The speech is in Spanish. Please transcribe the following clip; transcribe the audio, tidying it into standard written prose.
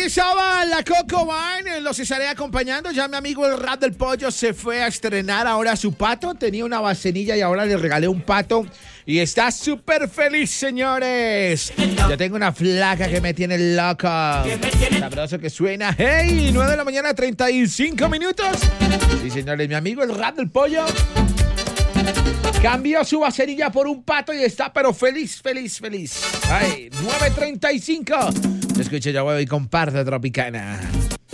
estaba la Coco Wine, los estaré acompañando. Ya mi amigo el Rap del Pollo se fue a estrenar ahora su pato. Tenía una vasenilla y ahora le regalé un pato. Y está súper feliz, señores. Yo tengo una flaca que me tiene loco. Sabroso que suena. ¡Hey! 9 de la mañana, 35 minutos. Sí, señores, mi amigo el Rap del Pollo cambió su vasenilla por un pato y está pero feliz. Ay, 9:35. Escucha, ya voy con parte Tropicana.